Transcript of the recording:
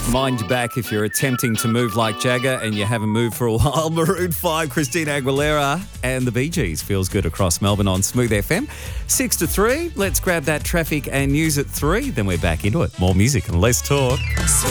Mind you back if you're attempting to move like Jagger and you haven't moved for a while. Maroon 5, Christina Aguilera and the Bee Gees. Feels good across Melbourne on Smooth FM. 6 to 3. Let's grab that traffic and news at 3. Then we're back into it. More music and less talk.